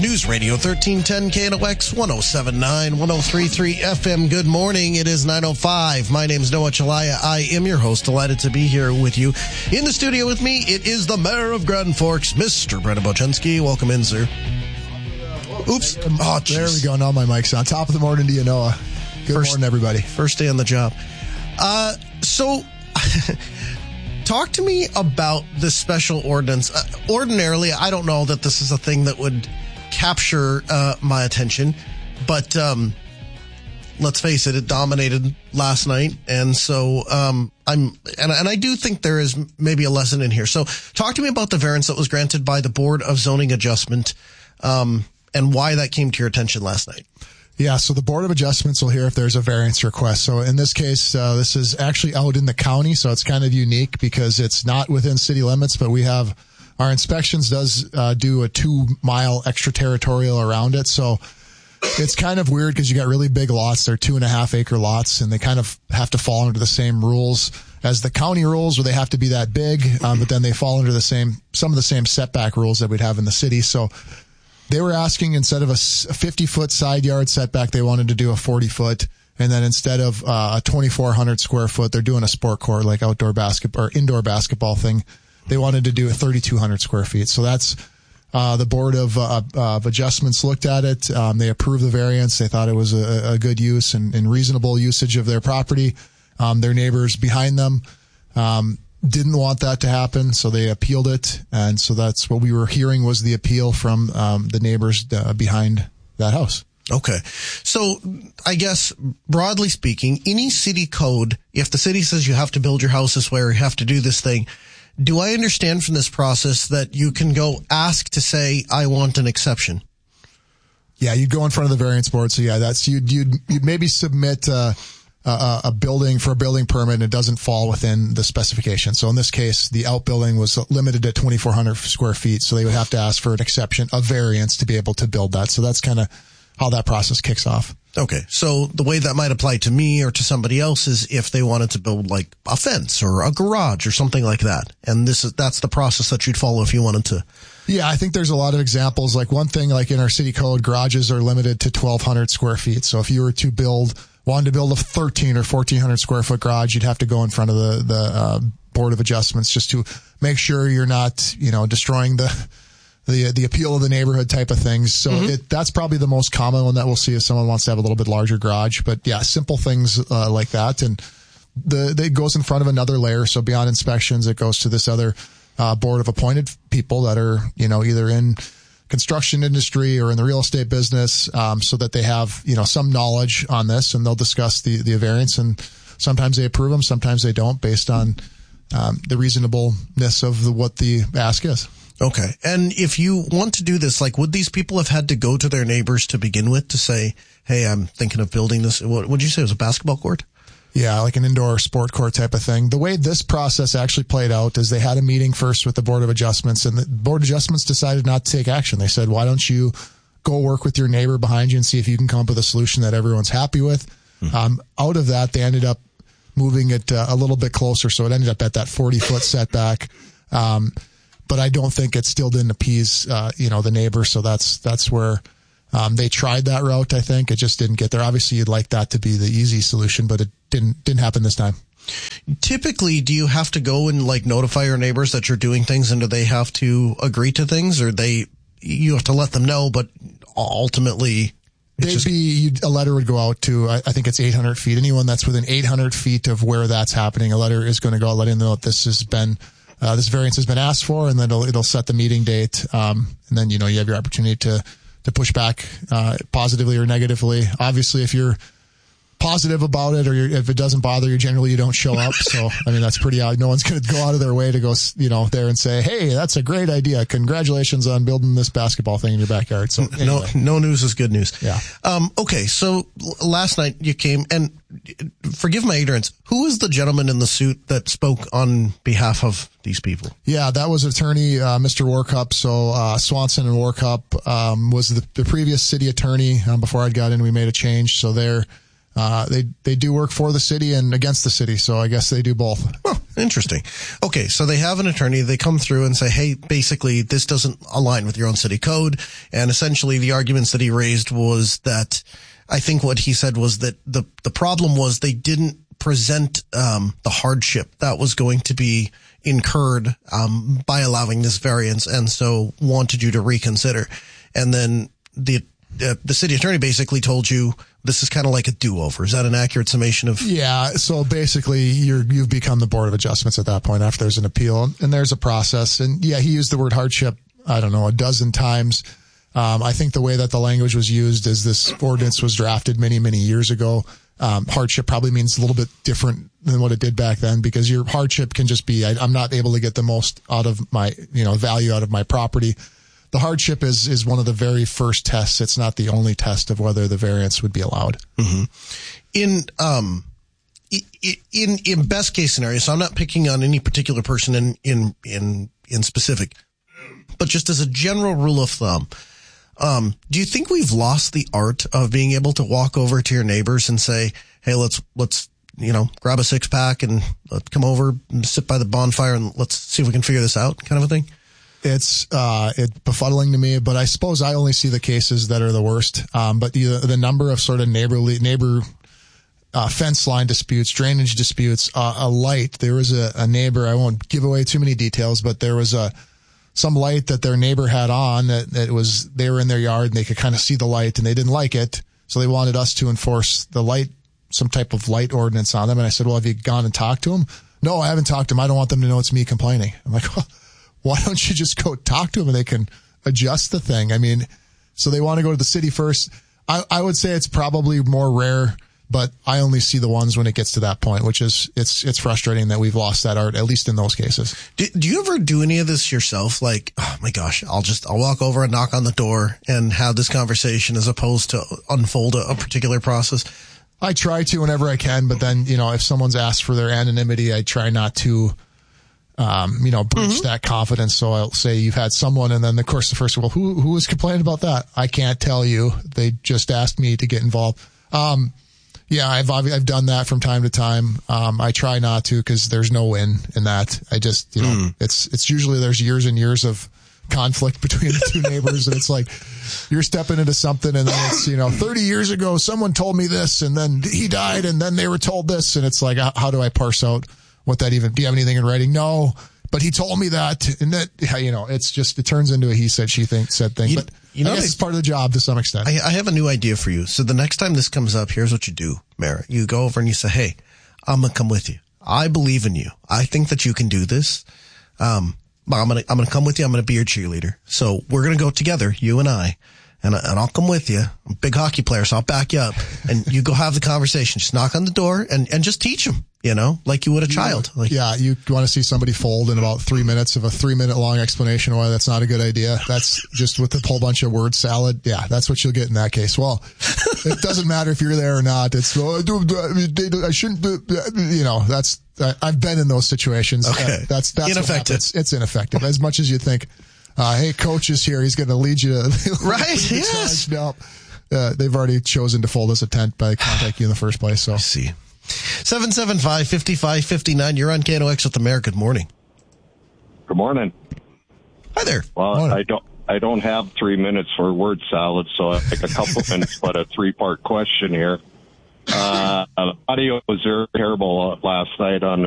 News Radio 1310 KNOX 1079 1033 FM. Good morning. It is 9:05. My name is Noah Chalaya. I am your host. Delighted to be here with you. In the studio with me, it is the Mayor of Grand Forks, Mr. Brendan Bochensky. Welcome in, sir. Oops. Oh, there we go. Now my mic's on. Top of the morning to you, Noah. Good morning, everybody. First day on the job. So, talk to me about this special ordinance. Ordinarily, I don't know that this is a thing that would capture my attention, but let's face it, it dominated last night, and so I do think there is maybe a lesson in here. So, talk to me about the variance that was granted by the Board of Zoning Adjustment, and why that came to your attention last night. Yeah, so the Board of Adjustments will hear if there's a variance request. So in this case, this is actually out in the county, so it's kind of unique because it's not within city limits, but we have our inspections does do a 2-mile extraterritorial around it. So it's kind of weird because you got really big lots. They're 2.5 acre lots, and they kind of have to fall under the same rules as the county rules, where they have to be that big, but then they fall under some of the same setback rules that we'd have in the city. So they were asking, instead of a 50-foot side yard setback, they wanted to do a 40-foot. And then instead of a 2,400 square foot, they're doing a sport court, like outdoor basketball or indoor basketball thing. They wanted to do a 3,200 square feet. So that's the Board of Adjustments looked at it. They approved the variance. They thought it was a good use and reasonable usage of their property. Their neighbors behind them didn't want that to happen, so they appealed it, and so that's what we were hearing was the appeal from the neighbors behind that house. Okay. So I guess, broadly speaking, any city code, if the city says you have to build your house this way or you have to do this thing, do I understand from this process that you can go ask to say, I want an exception? Yeah, you'd go in front of the variance board, so yeah, that's you'd maybe submit a building for a building permit, and it doesn't fall within the specification. So in this case, the outbuilding was limited at 2,400 square feet. So they would have to ask for an exception, a variance, to be able to build that. So that's kind of how that process kicks off. Okay. So the way that might apply to me or to somebody else is if they wanted to build like a fence or a garage or something like that. And that's the process that you'd follow if you wanted to. Yeah, I think there's a lot of examples. Like one thing, like in our city code, garages are limited to 1,200 square feet. So if you were to wanted to build a 1,300 or 1,400 square foot garage, you'd have to go in front of the Board of Adjustments just to make sure you're not, destroying the appeal of the neighborhood type of things. So that's probably the most common one that we'll see if someone wants to have a little bit larger garage. But yeah, simple things like that. And it goes in front of another layer. So beyond inspections, it goes to this other board of appointed people that are, either in construction industry or in the real estate business, so that they have, some knowledge on this, and they'll discuss the variance, and sometimes they approve them, sometimes they don't, based on the reasonableness of what the ask is. Okay. And if you want to do this, like, would these people have had to go to their neighbors to begin with to say, hey, I'm thinking of building this? What would you say, it was a basketball court? Yeah, like an indoor sport court type of thing. The way this process actually played out is they had a meeting first with the Board of Adjustments, and the Board of Adjustments decided not to take action. They said, why don't you go work with your neighbor behind you and see if you can come up with a solution that everyone's happy with. Out of that, they ended up moving it a little bit closer, so it ended up at that 40-foot setback. But I don't think it still didn't appease, the neighbor, so that's where they tried that route, I think. It just didn't get there. Obviously, you'd like that to be the easy solution, but it didn't happen this time. Typically, do you have to go and notify your neighbors that you're doing things, and do they have to agree to things, or you have to let them know, but ultimately a letter would go out to, I think it's 800 feet. Anyone that's within 800 feet of where that's happening, a letter is going to go out letting them know that this variance has been asked for, and then it'll set the meeting date. And then, you have your opportunity to push back, positively or negatively. Obviously, if you're positive about it, or if it doesn't bother you, generally you don't show up. So, that's pretty odd. No one's going to go out of their way to go, there and say, hey, that's a great idea. Congratulations on building this basketball thing in your backyard. So anyway. No news is good news. Yeah. Okay. So last night you came, and forgive my ignorance, who was the gentleman in the suit that spoke on behalf of these people? Yeah, that was attorney, Mr. Warcup. So, Swanson and Warcup, was the previous city attorney. Before I got in, we made a change. So they're they do work for the city and against the city. So I guess they do both. Oh, interesting. Okay. So they have an attorney. They come through and say, hey, basically this doesn't align with your own city code. And essentially the arguments that he raised was that, I think what he said was that the problem was they didn't present the hardship that was going to be incurred by allowing this variance, and so wanted you to reconsider. And then the city attorney basically told you this is kind of like a do-over. Is that an accurate summation of? Yeah. So basically you've become the Board of Adjustments at that point after there's an appeal and there's a process. And yeah, he used the word hardship, I don't know, a dozen times. I think the way that the language was used is this ordinance was drafted many, many years ago. Hardship probably means a little bit different than what it did back then, because your hardship can just be, I'm not able to get the most out of my, value out of my property. The hardship is one of the very first tests. It's not the only test of whether the variance would be allowed. Mm-hmm. In best case scenario, so I'm not picking on any particular person in specific, but just as a general rule of thumb, do you think we've lost the art of being able to walk over to your neighbors and say, hey, let's grab a 6-pack and come over and sit by the bonfire and let's see if we can figure this out, kind of a thing? It's befuddling to me, but I suppose I only see the cases that are the worst. But the number of sort of neighbor fence line disputes, drainage disputes, a light. There was a neighbor, I won't give away too many details, but there was some light that their neighbor had on that they were in their yard and they could kind of see the light and they didn't like it. So they wanted us to enforce the light, some type of light ordinance on them. And I said, well, have you gone and talked to them? No, I haven't talked to them. I don't want them to know it's me complaining. I'm like, well, why don't you just go talk to them and they can adjust the thing? I mean, so they want to go to the city first. I would say it's probably more rare, but I only see the ones when it gets to that point, which is, it's frustrating that we've lost that art, at least in those cases. Do you ever do any of this yourself? Like, oh my gosh, I'll walk over and knock on the door and have this conversation as opposed to unfold a particular process? I try to whenever I can, but then, if someone's asked for their anonymity, I try not to, breach that confidence. So I'll say you've had someone, and then of course the first, well, who was complaining about that? I can't tell you. They just asked me to get involved. Yeah, I've done that from time to time. I try not to because there's no win in that. I just, it's usually there's years and years of conflict between the two neighbors, and it's like you're stepping into something, and then it's 30 years ago someone told me this, and then he died, and then they were told this, and it's like how do I parse out what that even? Do you have anything in writing? No, but he told me that, and that it's just it turns into a he said she said thing. But I guess it's part of the job to some extent. I have a new idea for you. So the next time this comes up, here's what you do, Mara. You go over and you say, hey, I'm going to come with you. I believe in you. I think that you can do this. I'm going to come with you. I'm going to be your cheerleader. So we're going to go together, you and I, and I'll come with you. I'm a big hockey player, so I'll back you up. And you go have the conversation. Just knock on the door and just teach them, like you would a child. Yeah, you want to see somebody fold in about 3 minutes of a 3-minute long explanation why that's not a good idea. That's just with a whole bunch of word salad. Yeah, that's what you'll get in that case. Well, it doesn't matter if you're there or not. It's, I shouldn't do, that's, I've been in those situations. Okay. That's ineffective. It's ineffective. As much as you think, hey, coach is here. He's going to lead you. Right. Yes. No, they've already chosen to fold us a tent by contacting you in the first place. So I see. 775-5559. You're on KNOX with the Mayor. Good morning. Good morning. Hi there. Well, morning. I don't have 3 minutes for word salad, so I take a couple minutes, but a 3-part question here. Audio was terrible last night on